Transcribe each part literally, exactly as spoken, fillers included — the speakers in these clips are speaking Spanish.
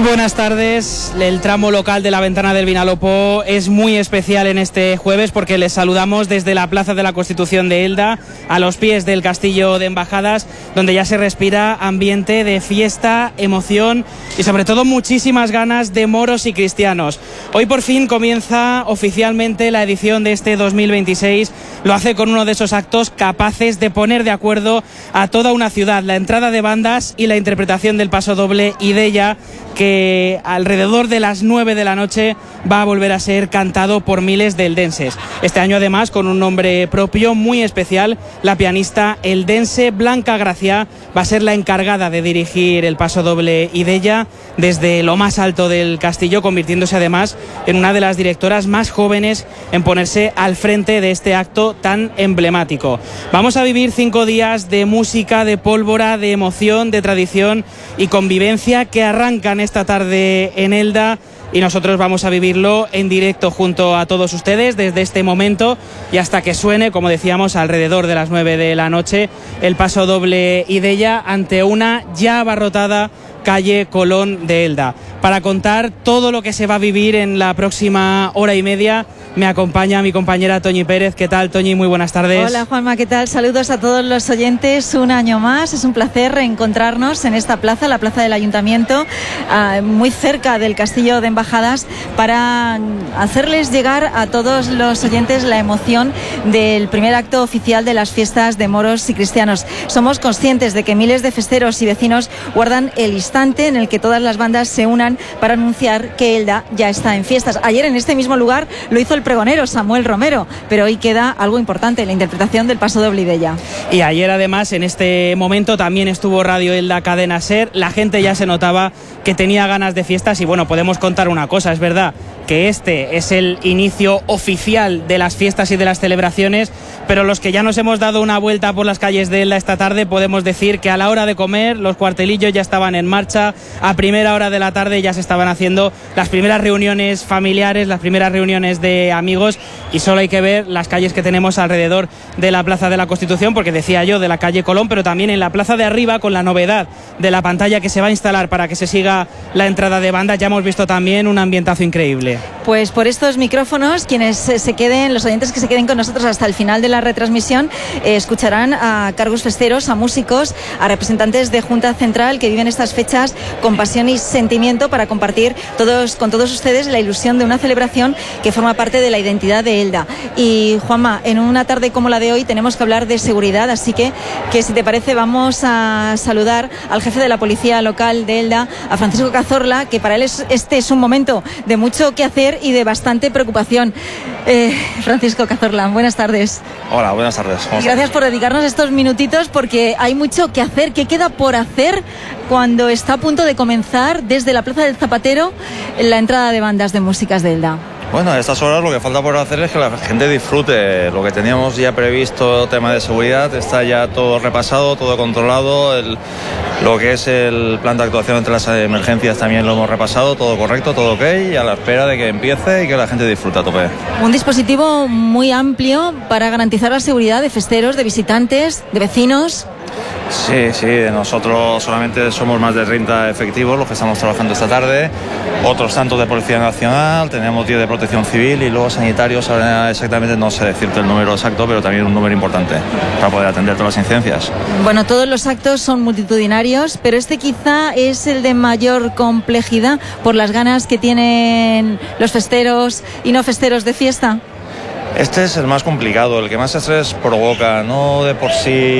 buenas tardes. El tramo local de la Ventana del Vinalopó es muy especial en este jueves porque les saludamos desde la Plaza de la Constitución de Elda, a los pies del Castillo de Embajadas, donde ya se respira ambiente de fiesta, emoción y sobre todo muchísimas ganas de moros y cristianos. Hoy por fin comienza oficialmente la edición de este dos mil veintiséis. Lo hace con uno de esos actos capaces de poner de acuerdo a toda una ciudad: la entrada de bandas y la interpretación del pasodoble Ideia, que alrededor de las nueve de la noche va a volver a ser cantado por miles de eldenses. Este año además con un nombre propio muy especial. La pianista eldense Blanca Gracia va a ser la encargada de dirigir el pasodoble Ideia desde lo más alto del castillo, convirtiéndose además en una de las directoras más jóvenes en ponerse al frente de este acto tan emblemático. Vamos a vivir cinco días de música, de pólvora, de emoción, de tradición y convivencia que arrancan esta tarde en Elda, y nosotros vamos a vivirlo en directo junto a todos ustedes desde este momento y hasta que suene, como decíamos, alrededor de las nueve de la noche, el pasodoble Ideia ante una ya abarrotada calle Colón de Elda. Para contar todo lo que se va a vivir en la próxima hora y media me acompaña mi compañera Toñi Pérez. ¿Qué tal, Toñi? Muy buenas tardes. Hola, Juanma, ¿qué tal? Saludos a todos los oyentes. Un año más, es un placer reencontrarnos en esta plaza, la plaza del Ayuntamiento, uh, muy cerca del Castillo de Embajadas, para hacerles llegar a todos los oyentes la emoción del primer acto oficial de las fiestas de moros y cristianos. Somos conscientes de que miles de festeros y vecinos guardan el instante en el que todas las bandas se unan para anunciar que Elda ya está en fiestas. Ayer en este mismo lugar lo hizo el pregonero Samuel Romero, pero hoy queda algo importante: la interpretación del pasodoble Ideia. Y ayer además en este momento también estuvo Radio Elda Cadena Ser. La gente ya se notaba que tenía ganas de fiestas y bueno, podemos contar una cosa: es verdad que este es el inicio oficial de las fiestas y de las celebraciones, pero los que ya nos hemos dado una vuelta por las calles de Elda esta tarde podemos decir que a la hora de comer los cuartelillos ya estaban en marcha. A primera hora de la tarde ya se estaban haciendo las primeras reuniones familiares, las primeras reuniones de amigos, y solo hay que ver las calles que tenemos alrededor de la Plaza de la Constitución, porque decía yo de la calle Colón, pero también en la plaza de arriba, con la novedad de la pantalla que se va a instalar para que se siga la entrada de banda, ya hemos visto también un ambientazo increíble. Pues por estos micrófonos, quienes se queden, los oyentes que se queden con nosotros hasta el final de la retransmisión, eh, escucharán a cargos festeros, a músicos, a representantes de Junta Central que viven estas fechas con pasión y sentimiento para compartir todos, con todos ustedes la ilusión de una celebración que forma parte de la identidad de Elda. Y Juanma, en una tarde como la de hoy tenemos que hablar de seguridad, así que, que si te parece vamos a saludar al jefe de la policía local de Elda, a Francisco Cazorla, que para él es, este es un momento de mucho que hacer y de bastante preocupación. Eh, Francisco Cazorla, buenas tardes. Hola, buenas tardes. Gracias por dedicarnos estos minutitos, porque hay mucho que hacer. ¿Qué queda por hacer cuando está a punto de comenzar desde la Plaza del Zapatero la entrada de bandas de músicas de Elda? Bueno, a estas horas lo que falta por hacer es que la gente disfrute. Lo que teníamos ya previsto, tema de seguridad, está ya todo repasado, todo controlado. El, lo que es el plan de actuación entre las emergencias también lo hemos repasado, todo correcto, todo ok, y a la espera de que empiece y que la gente disfrute a tope. Un dispositivo muy amplio para garantizar la seguridad de festeros, de visitantes, de vecinos. Sí, sí, nosotros solamente somos más de treinta efectivos los que estamos trabajando esta tarde, otros tantos de Policía Nacional, tenemos diez de Protección Civil y luego sanitarios. Ahora exactamente no sé decirte el número exacto, pero también un número importante para poder atender todas las incidencias. Bueno, todos los actos son multitudinarios, pero este quizá es el de mayor complejidad por las ganas que tienen los festeros y no festeros de fiesta. Este es el más complicado, el que más estrés provoca, no de por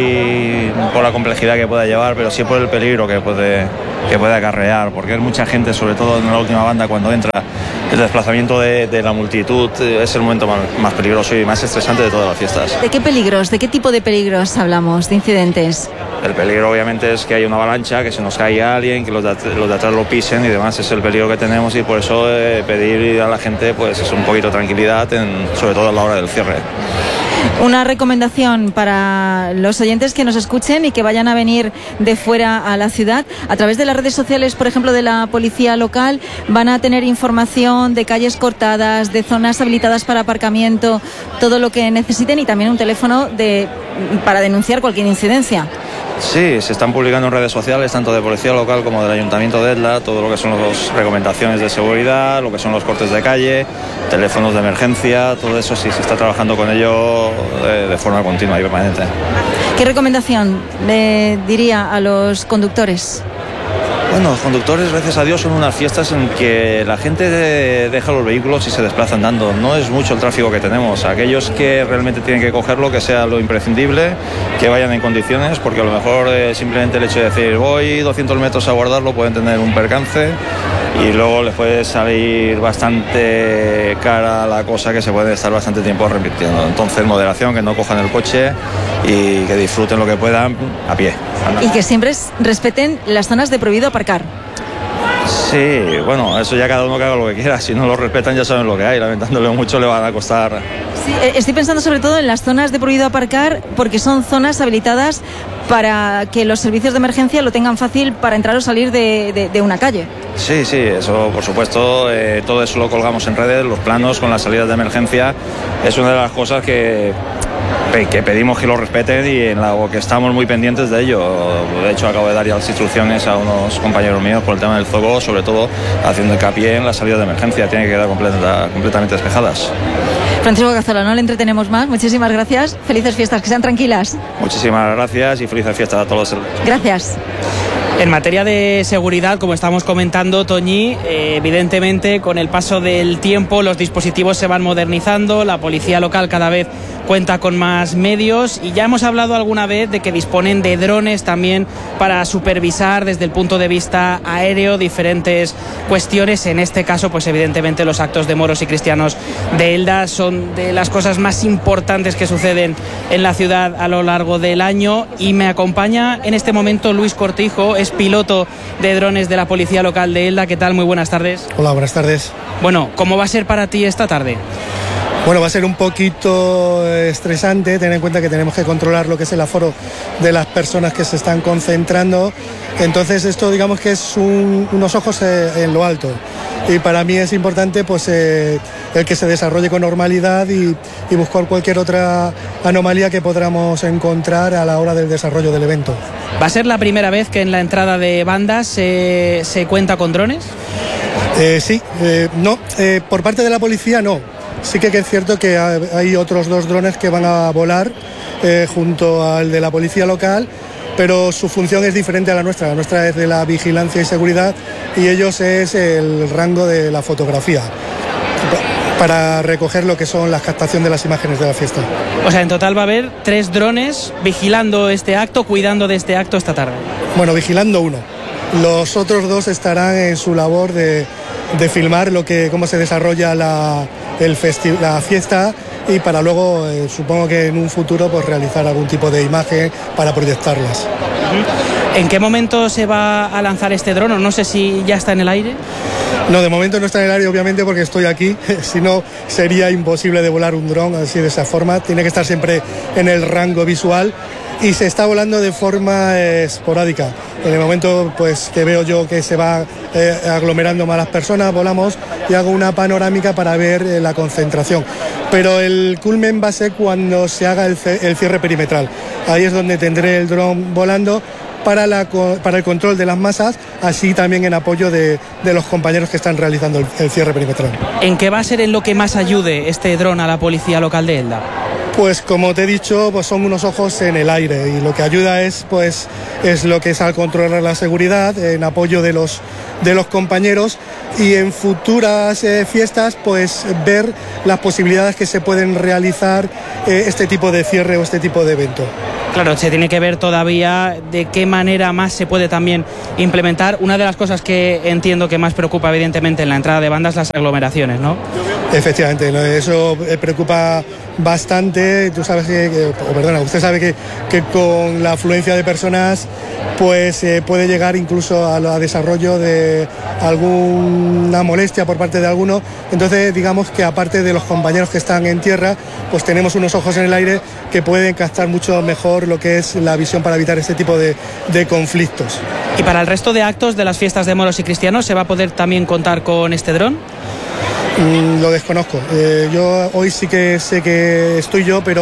sí por la complejidad que pueda llevar, pero sí por el peligro que puede, que puede acarrear, porque hay mucha gente, sobre todo en la última banda, cuando entra el desplazamiento de, de la multitud, es el momento más, más peligroso y más estresante de todas las fiestas. ¿De qué peligros, de qué tipo de peligros hablamos, de incidentes? El peligro obviamente es que hay una avalancha, que se nos caiga alguien, que los de, los de atrás lo pisen y demás. Es el peligro que tenemos, y por eso eh, pedir a la gente pues es un poquito de tranquilidad, en, sobre todo a la hora del cierre. Una recomendación para los oyentes que nos escuchen y que vayan a venir de fuera a la ciudad: a través de las redes sociales, por ejemplo, de la policía local, van a tener información de calles cortadas, de zonas habilitadas para aparcamiento, todo lo que necesiten, y también un teléfono de, para denunciar cualquier incidencia. Sí, se están publicando en redes sociales, tanto de policía local como del Ayuntamiento de Elda, todo lo que son las recomendaciones de seguridad, lo que son los cortes de calle, teléfonos de emergencia, todo eso sí se está trabajando con ello de, de forma continua y permanente. ¿Qué recomendación le diría a los conductores? Bueno, los conductores, gracias a Dios, son unas fiestas en que la gente deja los vehículos y se desplaza andando. No es mucho el tráfico que tenemos. Aquellos que realmente tienen que cogerlo, que sea lo imprescindible, que vayan en condiciones, porque a lo mejor eh, simplemente el hecho de decir voy doscientos metros a guardarlo pueden tener un percance y luego les puede salir bastante cara la cosa, que se puede estar bastante tiempo repitiendo. Entonces, moderación, que no cojan el coche y que disfruten lo que puedan a pie. Y que siempre respeten las zonas de prohibido aparcar. Sí, bueno, eso ya cada uno que haga lo que quiera. Si no lo respetan ya saben lo que hay. Lamentándolo mucho le van a costar. Sí, estoy pensando sobre todo en las zonas de prohibido aparcar, porque son zonas habilitadas para que los servicios de emergencia lo tengan fácil para entrar o salir de, de, de una calle. Sí, sí, eso por supuesto, eh, todo eso lo colgamos en redes, los planos con las salidas de emergencia. Es una de las cosas que, que pedimos que lo respeten y en la que estamos muy pendientes de ello. De hecho, acabo de dar ya las instrucciones a unos compañeros míos por el tema del fuego, sobre todo haciendo hincapié en las salidas de emergencia, tienen que quedar completa, completamente despejadas. Francisco Cazzola, no le entretenemos más. Muchísimas gracias. Felices fiestas, que sean tranquilas. Muchísimas gracias y felices fiestas a todos. Gracias. En materia de seguridad, como estamos comentando, Toñi, eh, evidentemente con el paso del tiempo los dispositivos se van modernizando, la policía local cada vez cuenta con más medios y ya hemos hablado alguna vez de que disponen de drones también para supervisar desde el punto de vista aéreo diferentes cuestiones. En este caso, pues evidentemente los actos de moros y cristianos de Elda son de las cosas más importantes que suceden en la ciudad a lo largo del año y me acompaña en este momento Luis Cortijo, es piloto de drones de la policía local de Elda. ¿Qué tal? Muy buenas tardes. Hola, buenas tardes. Bueno, ¿cómo va a ser para ti esta tarde? Bueno, va a ser un poquito estresante, tener en cuenta que tenemos que controlar lo que es el aforo de las personas que se están concentrando. Entonces esto, digamos que es un, unos ojos eh, en lo alto. Y para mí es importante pues eh, el que se desarrolle con normalidad y, y buscar cualquier otra anomalía que podamos encontrar a la hora del desarrollo del evento. ¿Va a ser la primera vez que en la entrada de bandas se, se cuenta con drones? Eh, sí, eh, no, eh, por parte de la policía no. Sí que es cierto que hay otros dos drones que van a volar eh, junto al de la policía local, pero su función es diferente a la nuestra. La nuestra es de la vigilancia y seguridad y ellos es el rango de la fotografía, para recoger lo que son la captación de las imágenes de la fiesta. O sea, en total va a haber tres drones vigilando este acto, cuidando de este acto esta tarde. Bueno, vigilando uno. Los otros dos estarán en su labor de, de filmar lo que, cómo se desarrolla la, el festi- la fiesta y para luego, eh, supongo que en un futuro, pues realizar algún tipo de imagen para proyectarlas. ¿En qué momento se va a lanzar este dron? O no sé si ya está en el aire. No, de momento no está en el aire, obviamente, porque estoy aquí. Si no, sería imposible de volar un dron así de esa forma. Tiene que estar siempre en el rango visual y se está volando de forma eh, esporádica. En el momento pues que veo yo que se va eh, aglomerando más las personas, volamos y hago una panorámica para ver eh, la concentración. Pero el culmen va a ser cuando se haga el, el cierre perimetral. Ahí es donde tendré el dron volando para, la, para el control de las masas, así también en apoyo de, de los compañeros que están realizando el, el cierre perimetral. ¿En qué va a ser en lo que más ayude este dron a la policía local de Elda? Pues como te he dicho, pues son unos ojos en el aire y lo que ayuda es pues es lo que es al controlar la seguridad, en apoyo de los de los compañeros y en futuras eh, fiestas pues ver las posibilidades que se pueden realizar eh, este tipo de cierre o este tipo de evento. Claro, se tiene que ver todavía de qué manera más se puede también implementar. Una de las cosas que entiendo que más preocupa evidentemente en la entrada de bandas, las aglomeraciones, ¿no? Efectivamente, ¿no? Eso preocupa bastante. Tú sabes que, que o perdona, usted sabe que, que con la afluencia de personas pues eh, puede llegar incluso a, a desarrollo de alguna molestia por parte de alguno. Entonces, digamos que aparte de los compañeros que están en tierra, pues tenemos unos ojos en el aire que pueden captar mucho mejor lo que es la visión para evitar este tipo de, de conflictos. ¿Y para el resto de actos de las fiestas de moros y cristianos se va a poder también contar con este dron? Mm, lo desconozco. Eh, yo hoy sí que sé que estoy yo, pero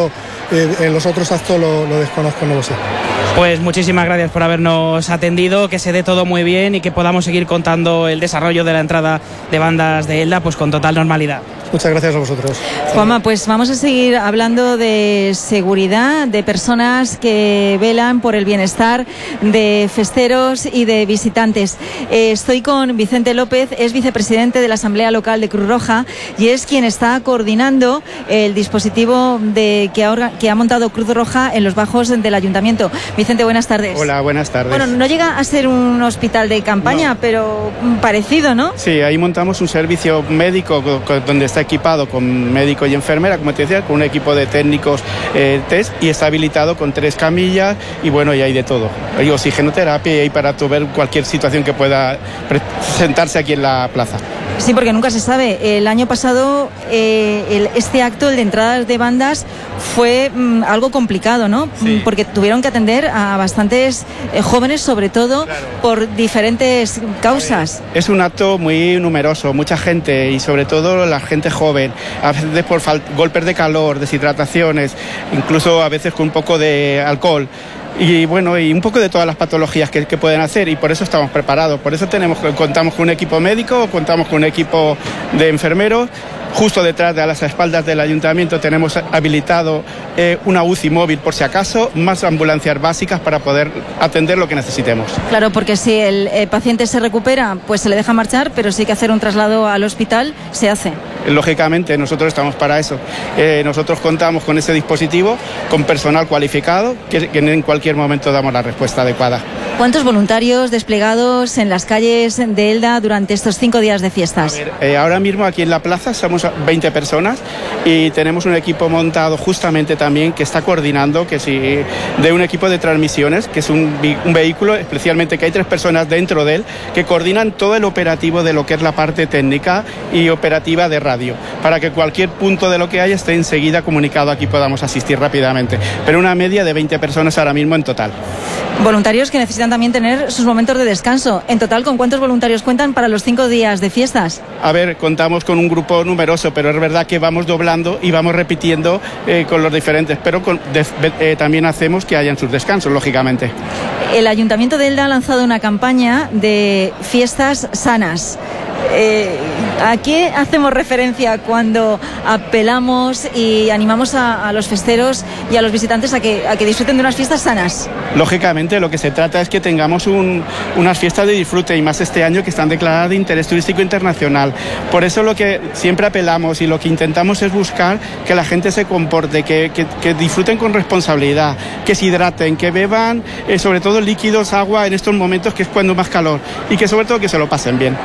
eh, en los otros actos lo, lo desconozco, no lo sé. Pues muchísimas gracias por habernos atendido, que se dé todo muy bien y que podamos seguir contando el desarrollo de la entrada de bandas de Elda pues con total normalidad. Muchas gracias a vosotros. Juanma, pues vamos a seguir hablando de seguridad, de personas que velan por el bienestar de festeros y de visitantes. Eh, estoy con Vicente López, es vicepresidente de la Asamblea Local de Cruz Roja y es quien está coordinando el dispositivo de, que, ha, que ha montado Cruz Roja en los bajos del Ayuntamiento. Vicente, buenas tardes. Hola, buenas tardes. Bueno, no llega a ser un hospital de campaña, no, pero parecido, ¿no? Sí, ahí montamos un servicio médico donde está equipado con médico y enfermera, como te decía, con un equipo de técnicos eh, test, y está habilitado con tres camillas y bueno, y hay de todo. Hay oxigenoterapia y hay para tu ver cualquier situación que pueda presentarse aquí en la plaza. Sí, porque nunca se sabe. El año pasado eh, el, este acto, el de entradas de bandas, fue mm, algo complicado, ¿no? Sí. Porque tuvieron que atender a bastantes eh, jóvenes, sobre todo, claro, por diferentes causas. Es un acto muy numeroso, mucha gente y sobre todo la gente joven, a veces por golpes de calor, deshidrataciones, incluso a veces con un poco de alcohol. Y bueno, y un poco de todas las patologías que, que pueden hacer, y por eso estamos preparados, por eso tenemos, contamos con un equipo médico, contamos con un equipo de enfermeros. Justo detrás de las espaldas del ayuntamiento tenemos habilitado eh, una U C I móvil por si acaso, más ambulancias básicas para poder atender lo que necesitemos. Claro, porque si el eh, paciente se recupera, pues se le deja marchar, pero si hay que hacer un traslado al hospital, se hace. Lógicamente, nosotros estamos para eso. Eh, nosotros contamos con ese dispositivo, con personal cualificado, que, que en cualquier momento damos la respuesta adecuada. ¿Cuántos voluntarios desplegados en las calles de Elda durante estos cinco días de fiestas? A ver, eh, ahora mismo aquí en la plaza somos veinte personas y tenemos un equipo montado justamente también que está coordinando, que sí, de un equipo de transmisiones, que es un, un vehículo, especialmente que hay tres personas dentro de él, que coordinan todo el operativo de lo que es la parte técnica y operativa de radio, para que cualquier punto de lo que haya esté enseguida comunicado, aquí podamos asistir rápidamente. Pero una media de veinte personas ahora mismo en total. Voluntarios que necesitan también tener sus momentos de descanso. En total, ¿con cuántos voluntarios cuentan para los cinco días de fiestas? A ver, contamos con un grupo numeroso, pero es verdad que vamos doblando y vamos repitiendo eh, con los diferentes, pero con, de, eh, también hacemos que hayan sus descansos, lógicamente. El Ayuntamiento de Elda ha lanzado una campaña de fiestas sanas. Eh, ¿A qué hacemos referencia cuando apelamos y animamos a, a los festeros y a los visitantes a que, a que disfruten de unas fiestas sanas? Lógicamente, lo que se trata es que tengamos un, unas fiestas de disfrute, y más este año que están declaradas de interés turístico internacional. Por eso lo que siempre apelamos y lo que intentamos es buscar que la gente se comporte, que, que, que disfruten con responsabilidad, que se hidraten, que beban eh, sobre todo líquidos, agua en estos momentos que es cuando más calor, y que sobre todo que se lo pasen bien.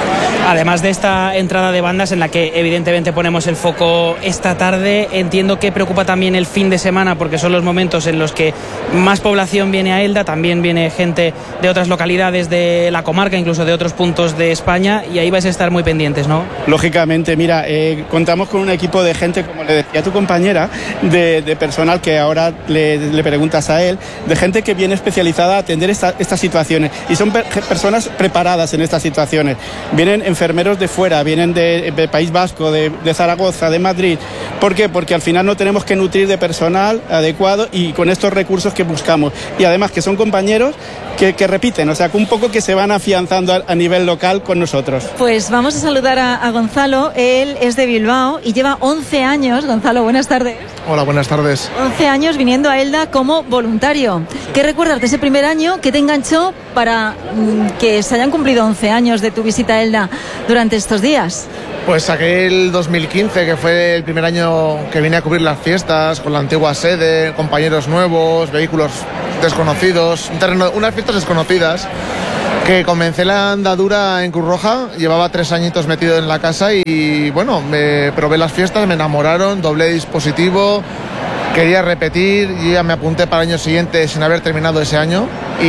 Además de esta entrada de bandas en la que evidentemente ponemos el foco esta tarde, entiendo que preocupa también el fin de semana, porque son los momentos en los que más población viene a Elda, también viene gente de otras localidades de la comarca, incluso de otros puntos de España, y ahí vais a estar muy pendientes, ¿no? Lógicamente, mira, eh, contamos con un equipo de gente, como le decía a tu compañera, de, de personal que ahora le, le preguntas a él, de gente que viene especializada a atender esta, estas situaciones, y son per, personas preparadas en estas situaciones. Vienen enfermeros de fuera, vienen de, de País Vasco, de, de Zaragoza, de Madrid. ¿Por qué? Porque al final no tenemos que nutrir de personal adecuado y con estos recursos que buscamos. Y además que son compañeros que, que repiten, o sea, que un poco que se van afianzando a, a nivel local con nosotros. Pues vamos a saludar a, a Gonzalo. Él es de Bilbao y lleva once años. Gonzalo, buenas tardes. Hola, buenas tardes. once años viniendo a Elda como voluntario. ¿Qué recuerdas de ese primer año que te enganchó para mm, que se hayan cumplido once años de tu visita a Elda durante estos días? Pues aquel dos mil quince, que fue el primer año que vine a cubrir las fiestas, con la antigua sede, compañeros nuevos, vehículos desconocidos, un terreno, unas fiestas desconocidas, que comencé la andadura en Cruz Roja, llevaba tres añitos metido en la casa y bueno, me probé las fiestas, me enamoraron, doblé dispositivo, quería repetir, y ya me apunté para el año siguiente sin haber terminado ese año,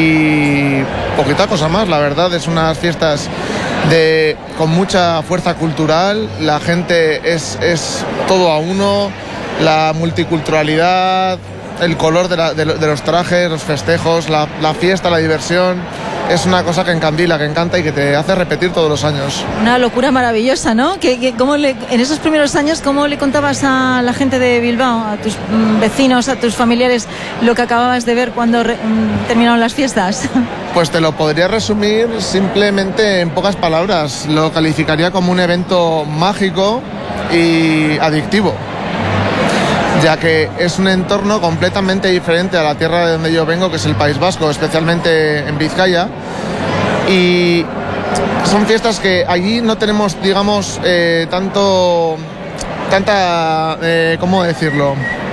y poquita cosa más, la verdad. Es unas fiestas de, con mucha fuerza cultural, la gente es, es todo a uno, la multiculturalidad, el color de, la, de, de los trajes, los festejos, la, la fiesta, la diversión. es una cosa que encandila, que encanta y que te hace repetir todos los años. Una locura maravillosa, ¿no? Que, que cómo le, en esos primeros años, ¿cómo le contabas a la gente de Bilbao, a tus mm, vecinos, a tus familiares, lo que acababas de ver cuando re, mm, terminaron las fiestas? Pues te lo podría resumir simplemente en pocas palabras. Lo calificaría como un evento mágico y adictivo, ya que es un entorno completamente diferente a la tierra de donde yo vengo, que es el País Vasco, especialmente en Vizcaya, y son fiestas que allí no tenemos, digamos, eh, tanto, tanta, eh, ¿cómo decirlo?,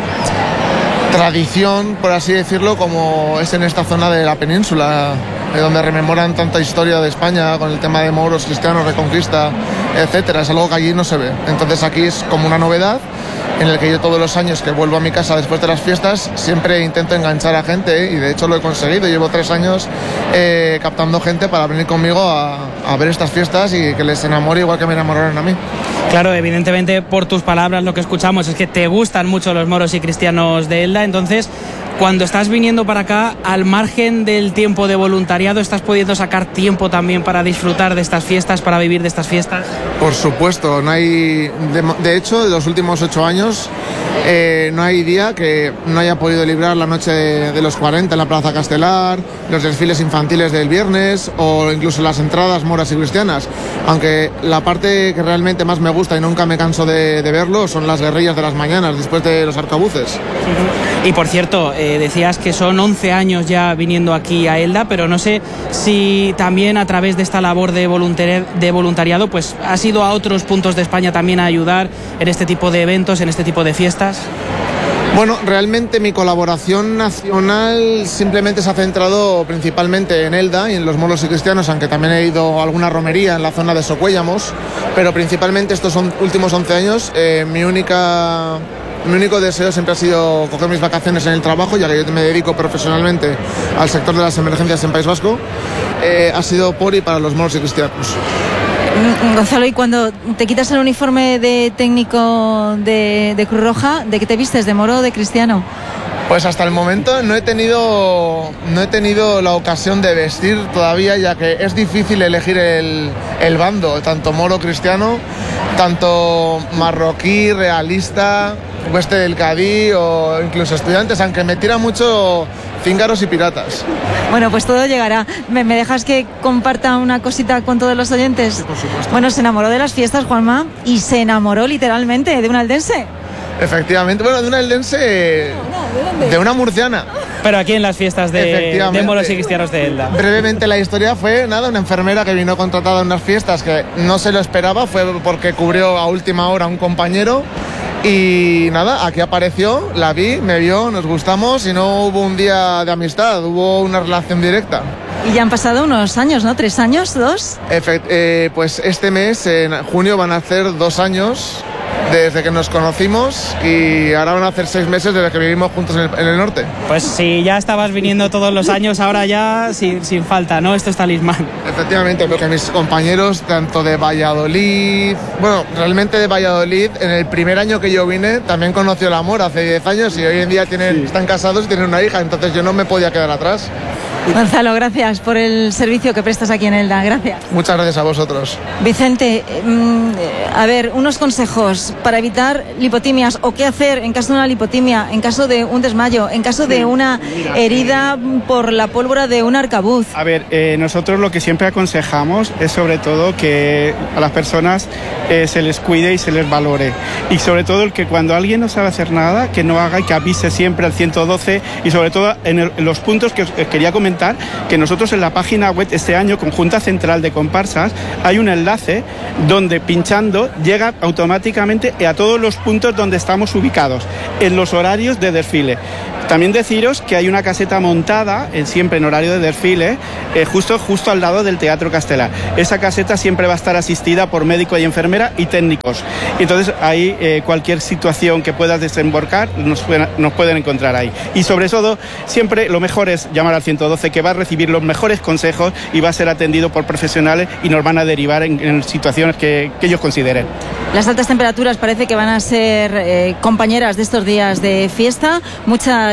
tradición, por así decirlo, como es en esta zona de la península, de donde rememoran tanta historia de España con el tema de moros, cristianos, reconquista, etcétera. Es algo que allí no se ve. Entonces aquí es como una novedad, en el que yo todos los años que vuelvo a mi casa después de las fiestas siempre intento enganchar a gente, ¿eh? Y de hecho lo he conseguido. Llevo tres años eh, captando gente para venir conmigo a, a ver estas fiestas y que les enamore igual que me enamoraron a mí. Claro, evidentemente por tus palabras lo que escuchamos es que te gustan mucho los moros y cristianos de Elda. Entonces, cuando estás viniendo para acá, al margen del tiempo de voluntariado, ¿estás pudiendo sacar tiempo también para disfrutar de estas fiestas, para vivir de estas fiestas? Por supuesto, no hay, de, de hecho, de los últimos ocho años eh, no hay día que no haya podido librar la noche de, de los cuarenta en la Plaza Castelar, los desfiles infantiles del viernes o incluso las entradas moras y cristianas, aunque la parte que realmente más me gusta y nunca me canso de, de verlo son las guerrillas de las mañanas después de los arcabuces. Y por cierto, eh, decías que son once años ya viniendo aquí a Elda, pero no sé si también a través de esta labor de, voluntari- de voluntariado pues has ido a otros puntos de España también a ayudar en este tipo de eventos, en este tipo de fiestas. Bueno, realmente mi colaboración nacional simplemente se ha centrado principalmente en Elda y en los moros y cristianos, aunque también he ido a alguna romería en la zona de Socuéllamos, pero principalmente estos son, últimos once años eh, mi única... Mi único deseo siempre ha sido coger mis vacaciones en el trabajo, ya que yo me dedico profesionalmente al sector de las emergencias en País Vasco, eh, ha sido por y para los moros y cristianos. Gonzalo, y cuando te quitas el uniforme de técnico de, de Cruz Roja, ¿de qué te vistes? ¿De moro o de cristiano? Pues hasta el momento no he tenido no he tenido la ocasión de vestir todavía, ya que es difícil elegir el, el bando, tanto moro cristiano, tanto marroquí, realista, oeste del Cadí o incluso estudiantes, aunque me tira mucho cíngaros y piratas. Bueno, pues todo llegará. ¿Me, me dejas que comparta una cosita con todos los oyentes? Sí, por supuesto. Bueno, se enamoró de las fiestas, Juanma, y se enamoró literalmente de un aldense. Efectivamente, bueno, de una eldense, no, de una murciana. Pero aquí en las fiestas de, de moros y cristianos de Elda. Brevemente la historia fue, nada, una enfermera que vino contratada en unas fiestas que no se lo esperaba, fue porque cubrió a última hora a un compañero. Y nada, aquí apareció, la vi, me vio, nos gustamos y no hubo un día de amistad, hubo una relación directa. Y ya han pasado unos años, ¿no? ¿Tres años? ¿Dos? Efect- eh, pues este mes, en junio, van a hacer dos años desde que nos conocimos y ahora van a hacer seis meses desde que vivimos juntos en el, en el norte. Pues si ya estabas viniendo todos los años, ahora ya sin, sin falta, ¿no? Esto es talismán. Efectivamente, porque mis compañeros, tanto de Valladolid, bueno, realmente de Valladolid, en el primer año que yo vine, también conoció el amor hace diez años y hoy en día tienen, sí. están casados y tienen una hija, entonces yo no me podía quedar atrás. Gonzalo, gracias por el servicio que prestas aquí en Elda, gracias. Muchas gracias a vosotros. Vicente, eh, a ver, unos consejos para evitar lipotimias o qué hacer en caso de una lipotimia, en caso de un desmayo, en caso de una herida por la pólvora de un arcabuz. A ver, eh, nosotros lo que siempre aconsejamos es sobre todo que a las personas eh, se les cuide y se les valore. Y sobre todo el que cuando alguien no sabe hacer nada, que no haga y que avise siempre al ciento doce y sobre todo en, el, en los puntos que os quería comentar, que nosotros en la página web este año con Junta Central de Comparsas hay un enlace donde pinchando llega automáticamente a todos los puntos donde estamos ubicados en los horarios de desfile. También deciros que hay una caseta montada, en, siempre en horario de desfile, eh, justo, justo al lado del Teatro Castelar. Esa caseta siempre va a estar asistida por médico y enfermera y técnicos. Entonces ahí eh, cualquier situación que puedas desembarcar nos, pueden, nos pueden encontrar ahí. Y sobre todo, siempre lo mejor es llamar al ciento doce, que va a recibir los mejores consejos y va a ser atendido por profesionales y nos van a derivar en, en situaciones que, que ellos consideren. Las altas temperaturas parece que van a ser eh, compañeras de estos días de fiesta. Mucha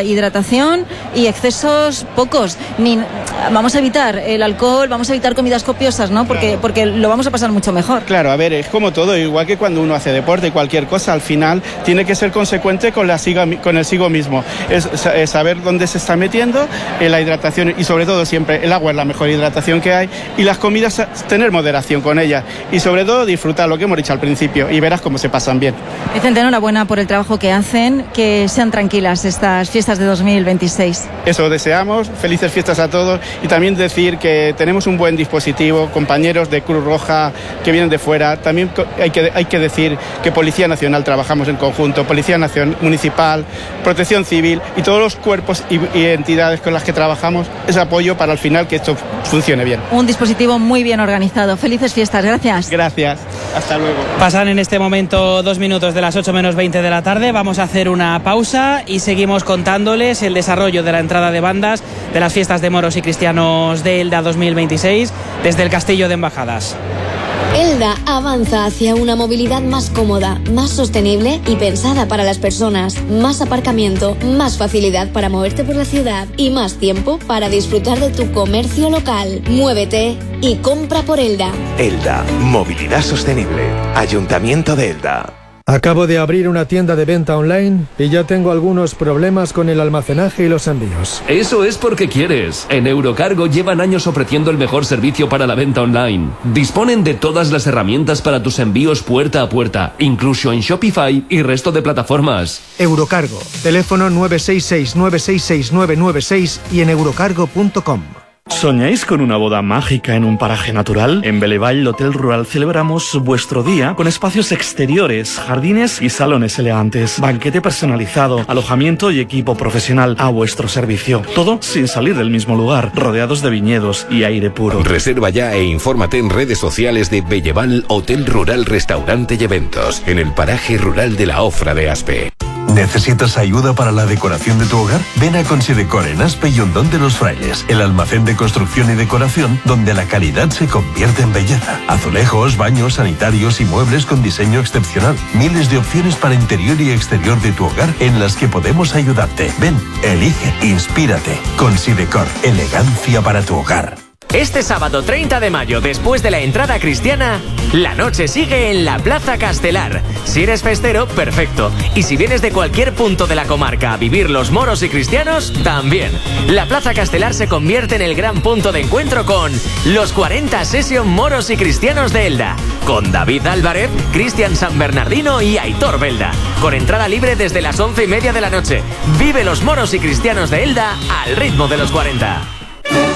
mucha hidratación y excesos pocos. Ni, vamos a evitar el alcohol, vamos a evitar comidas copiosas, ¿no? Porque, claro. porque lo vamos a pasar mucho mejor. Claro, a ver, es como todo, igual que cuando uno hace deporte, cualquier cosa, al final tiene que ser consecuente con, la siga, con el sigo mismo. Es, es saber dónde se está metiendo, eh, la hidratación y sobre todo siempre el agua es la mejor hidratación que hay y las comidas tener moderación con ellas y sobre todo disfrutar lo que hemos dicho al principio y verás cómo se pasan bien. Vicente, enhorabuena por el trabajo que hacen, que sean tranquilas estas fiestas de dos mil veintiséis. Eso deseamos, felices fiestas a todos y también decir que tenemos un buen dispositivo, compañeros de Cruz Roja que vienen de fuera, también hay que, hay que decir que Policía Nacional trabajamos en conjunto, Policía Nacional, Municipal, Protección Civil y todos los cuerpos y, y entidades con las que trabajamos, ese apoyo para al final que esto funcione bien. Un dispositivo muy bien organizado. Felices fiestas, gracias. Gracias, hasta luego. Pasan en este momento dos minutos de las ocho menos veinte de la tarde, vamos a hacer una pausa y seguimos contándoles el desarrollo de la entrada de bandas de las fiestas de moros y cristianos de Elda dos mil veintiséis desde el Castillo de Embajadas. Elda avanza hacia una movilidad más cómoda, más sostenible y pensada para las personas. Más aparcamiento, más facilidad para moverte por la ciudad y más tiempo para disfrutar de tu comercio local. Muévete y compra por Elda. Elda, movilidad sostenible. Ayuntamiento de Elda. Acabo de abrir una tienda de venta online y ya tengo algunos problemas con el almacenaje y los envíos. Eso es porque quieres. En Eurocargo llevan años ofreciendo el mejor servicio para la venta online. Disponen de todas las herramientas para tus envíos puerta a puerta, incluso en Shopify y resto de plataformas. Eurocargo, teléfono nueve seis seis, nueve seis seis, nueve nueve seis y en eurocargo punto com. ¿Soñáis con una boda mágica en un paraje natural? En Belevall Hotel Rural celebramos vuestro día con espacios exteriores, jardines y salones elegantes, banquete personalizado, alojamiento y equipo profesional a vuestro servicio. Todo sin salir del mismo lugar, rodeados de viñedos y aire puro. Reserva ya e infórmate en redes sociales de Belleval Hotel Rural Restaurante y Eventos, en el paraje rural de la Ofra de Aspe. ¿Necesitas ayuda para la decoración de tu hogar? Ven a Considecor en Aspe y Hondón de los Frailes, el almacén de construcción y decoración donde la calidad se convierte en belleza. Azulejos, baños, sanitarios y muebles con diseño excepcional. Miles de opciones para interior y exterior de tu hogar en las que podemos ayudarte. Ven, elige, inspírate. Considecor, elegancia para tu hogar. Este sábado treinta de mayo, después de la entrada cristiana, la noche sigue en la Plaza Castelar. Si eres festero, perfecto. Y si vienes de cualquier punto de la comarca a vivir los moros y cristianos, también. La Plaza Castelar se convierte en el gran punto de encuentro con los cuarenta Session Moros y Cristianos de Elda, con David Álvarez, Cristian San Bernardino y Aitor Belda. Con entrada libre desde las once y media de la noche. Vive los moros y cristianos de Elda al ritmo de los cuarenta.